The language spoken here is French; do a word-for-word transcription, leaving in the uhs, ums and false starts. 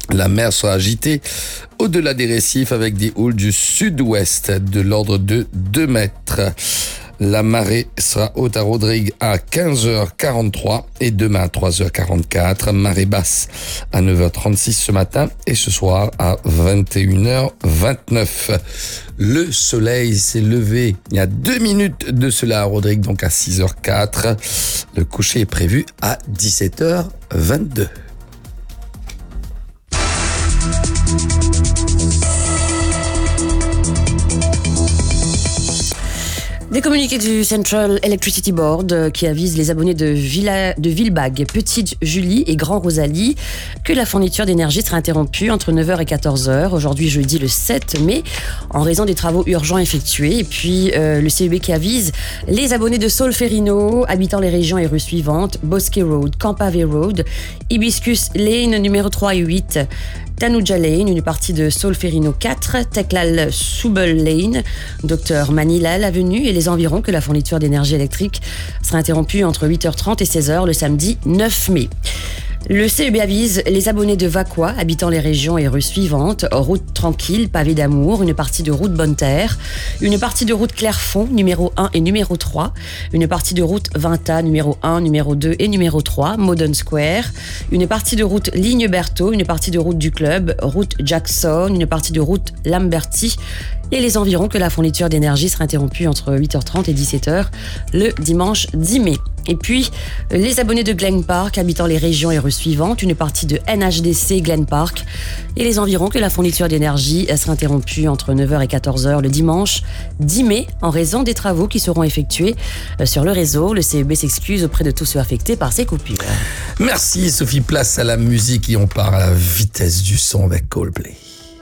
La mer sera agitée au-delà des récifs avec des houles du sud-ouest de l'ordre de deux mètres. La marée sera haute à Rodrigue à quinze heures quarante-trois et demain à trois heures quarante-quatre. Marée basse à neuf heures trente-six ce matin et ce soir à vingt et une heures vingt-neuf. Le soleil s'est levé il y a deux minutes de cela à Rodrigue, donc à six heures quatre. Le coucher est prévu à dix-sept heures vingt-deux. Des communiqués du Central Electricity Board qui avisent les abonnés de, Villa, de Villebag, Petite Julie et Grand Rosalie que la fourniture d'énergie sera interrompue entre neuf heures et quatorze heures, aujourd'hui jeudi le sept mai, en raison des travaux urgents effectués. Et puis euh, le C E B qui avise les abonnés de Solferino, habitant les régions et rues suivantes, Bosque Road, Campave Road, Hibiscus Lane numéro trois et huit, Tanuja Lane, une partie de Solferino quatre, Teklal Soubel Lane, Docteur Manilal Avenue et les environs que la fourniture d'énergie électrique sera interrompue entre huit heures trente et seize heures le samedi neuf mai. Le C E B avise les abonnés de Vaqua, habitant les régions et rues suivantes, route Tranquille, Pavé d'Amour, une partie de route Bonne Terre, une partie de route Clairfond, numéro un et numéro trois, une partie de route Vinta, numéro un, numéro deux et numéro trois, Modern Square, une partie de route Ligne Berthaud, une partie de route du Club, route Jackson, une partie de route Lamberty, et les environs que la fourniture d'énergie sera interrompue entre huit heures trente et dix-sept heures le dimanche dix mai. Et puis, les abonnés de Glen Park, habitant les régions et rues suivantes, une partie de N H D C Glen Park et les environs que la fourniture d'énergie sera interrompue entre neuf heures et quatorze heures le dimanche dix mai en raison des travaux qui seront effectués sur le réseau. Le C E B s'excuse auprès de tous ceux affectés par ces coupures. Merci Sophie, place à la musique et on part à la vitesse du son avec Coldplay.